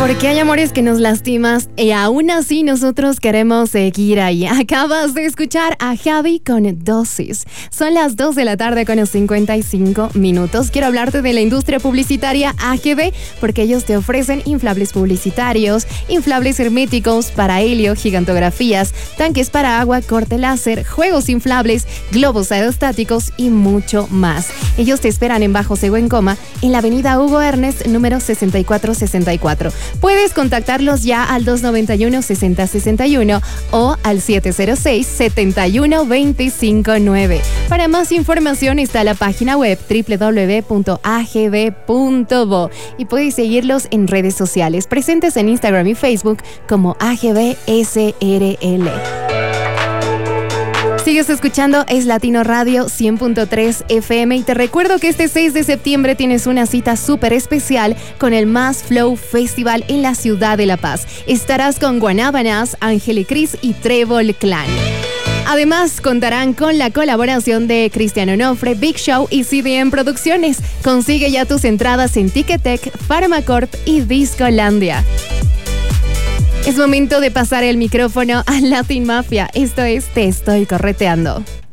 Porque hay amores que nos lastimas y aún así nosotros queremos seguir ahí. Acabas de escuchar a Javi con Dosis. Son las 2 de la tarde con 55 minutos. Quiero hablarte de la industria publicitaria AGV porque ellos te ofrecen inflables publicitarios, inflables herméticos para helio, gigantografías, tanques para agua, corte láser, juegos inflables, globos aerostáticos y mucho más. Ellos te esperan en Bajo Sego en Coma, en la avenida Hugo Ernest, número 6464. Puedes contactarlos ya al 291-6061 o al 706-71259. Para más información está la página web www.agv.bo y puedes seguirlos en redes sociales, presentes en Instagram y Facebook como AGV SRL. Sigues escuchando Es Latino Radio 100.3 FM y te recuerdo que este 6 de septiembre tienes una cita súper especial con el Más Flow Festival en la ciudad de La Paz. Estarás con Guanábanas, Ángel y Cris y Trébol Clan. Además, contarán con la colaboración de Cristian Onofre, Big Show y CDM Producciones. Consigue ya tus entradas en Ticketek, Pharmacorp y Discolandia. Es momento de pasar el micrófono a Latin Mafia. Esto es Te Estoy Correteando.